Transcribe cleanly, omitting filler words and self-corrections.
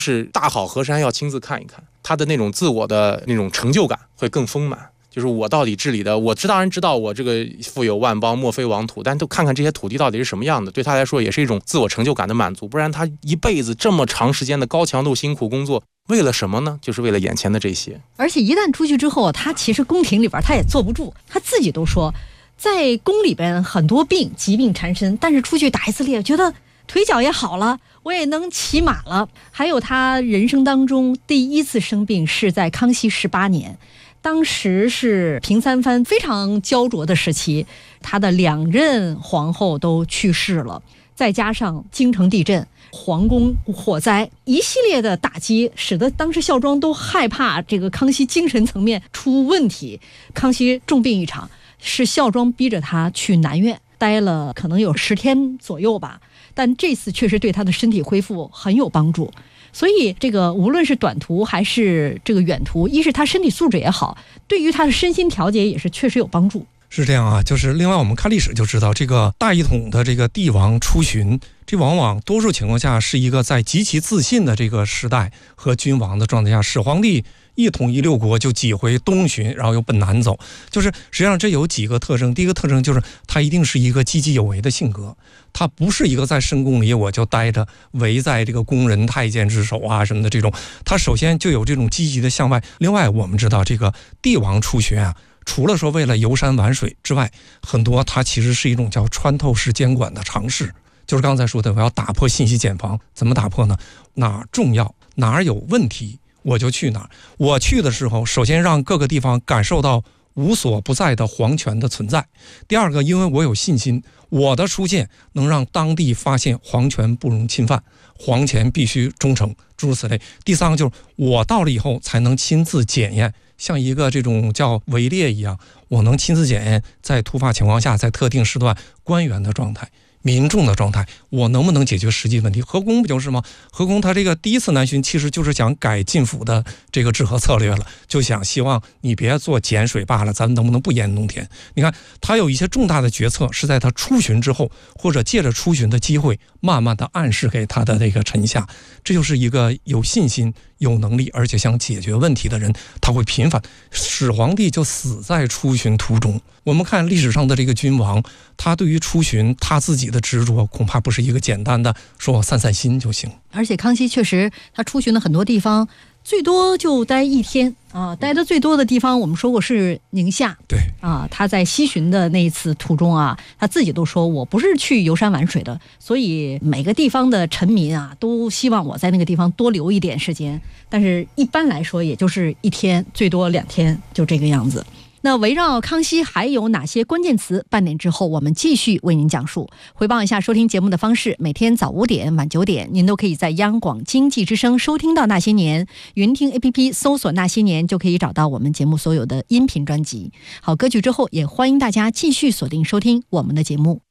是大好河山要亲自看一看，他的那种自我的那种成就感会更丰满。就是我到底治理的，我当然知道我这个富有万邦，莫非王土，但都看看这些土地到底是什么样的，对他来说也是一种自我成就感的满足。不然他一辈子这么长时间的高强度辛苦工作，为了什么呢？就是为了眼前的这些。 而且一旦出去之后，他其实宫廷里边他也坐不住，他自己都说，在宫里边很多疾病缠身，但是出去打一次猎，觉得腿脚也好了，我也能骑马了。还有他人生当中第一次生病是在康熙18年，当时是平三藩非常焦灼的时期，他的2任皇后都去世了，再加上京城地震、皇宫火灾，一系列的打击，使得当时孝庄都害怕这个康熙精神层面出问题。康熙重病一场，是孝庄逼着他去南苑待了可能有10天左右吧，但这次确实对他的身体恢复很有帮助。所以这个无论是短途还是这个远途，一是他身体素质也好，对于他的身心调节也是确实有帮助。 是这样啊，就是另外我们看历史就知道，这个大一统的这个帝王出巡，这往往多数情况下是一个在极其自信的这个时代和君王的状态下，始皇帝一统一6国就几回东巡，然后又奔南走，就是实际上这有几个特征。第一个特征就是他一定是一个积极有为的性格，他不是一个在深宫里我就待着围在这个宫人太监之首啊什么的这种，他首先就有这种积极的向外。另外我们知道这个帝王出巡啊，除了说为了游山玩水之外，很多它其实是一种叫穿透式监管的尝试。就是刚才说的，我要打破信息茧房。怎么打破呢？哪儿重要，哪儿有问题，我就去哪儿。我去的时候，首先让各个地方感受到无所不在的皇权的存在。第二个，因为我有信心，我的出现能让当地发现皇权不容侵犯，皇权必须忠诚，诸如此类。第三个就是我到了以后才能亲自检验，像一个这种叫围猎一样，我能亲自检验在突发情况下，在特定时段官员的状态、民众的状态，我能不能解决实际问题。和宫不就是吗？和宫他这个第一次南巡其实就是想改晋府的这个治河策略了，就想希望你别做碱水罢了，咱们能不能不淹农田。你看他有一些重大的决策是在他出巡之后，或者借着出巡的机会慢慢的暗示给他的这个臣下。这就是一个有信心有能力而且想解决问题的人，他会频繁。始皇帝就死在出巡途中。我们看历史上的这个君王，他对于出巡他自己的执着恐怕不是一个简单的说我散散心就行。 而且康熙确实他出巡的很多地方最多就待1天啊，待的最多的地方我们说过是宁夏。 对啊，他在西巡的那一次途中啊，他自己都说我不是去游山玩水的，所以每个地方的臣民啊都希望我在那个地方多留一点时间，但是一般来说也就是1天，最多2天，就这个样子。那围绕康熙还有哪些关键词？半点之后我们继续为您讲述。回报一下收听节目的方式，每天早5点、晚9点，您都可以在央广经济之声收听到那些年，云听 APP 搜索那些年就可以找到我们节目所有的音频专辑。好，歌曲之后也欢迎大家继续锁定收听我们的节目。